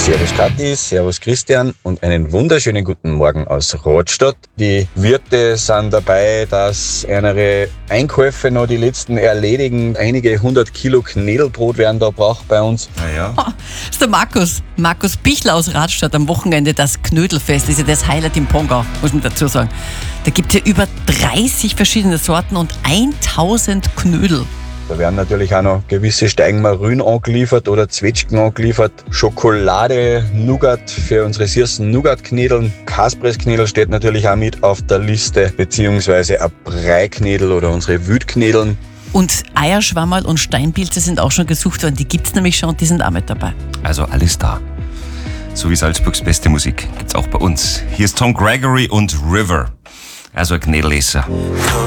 Servus Kathi, servus Christian und einen wunderschönen guten Morgen aus Radstadt. Die Wirte sind dabei, dass ihre Einkäufe noch die letzten erledigen. Einige 100 Kilo Knädelbrot werden da braucht bei uns. Naja. Das ist der Markus Bichler aus Radstadt. Am Wochenende das Knödelfest. Das ist ja das Highlight im Pongau, muss man dazu sagen. Da gibt es ja über 30 verschiedene Sorten und 1000 Knödel. Da werden natürlich auch noch gewisse Steigenmarün angeliefert oder Zwetschgen angeliefert. Schokolade, Nougat für unsere süßen Nougat-Knädeln. Kaspressknädel steht natürlich auch mit auf der Liste, beziehungsweise ein Breiknädel oder unsere Wütknädeln. Und Eierschwammerl und Steinpilze sind auch schon gesucht worden. Die gibt es nämlich schon und die sind auch mit dabei. Also alles da. So wie Salzburgs beste Musik gibt's auch bei uns. Hier ist Tom Gregory und River. Also ein Knädelesser.